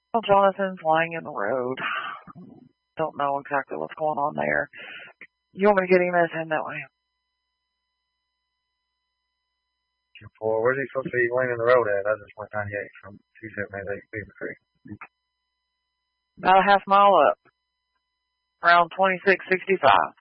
Well, Jonathan's lying in the road. Don't know exactly what's going on there. You want me to get him his hand that way? Well, where's he supposed to be laying in the road at? I just went 98 from 278 Beaver Creek. About a half mile up. Around 2665.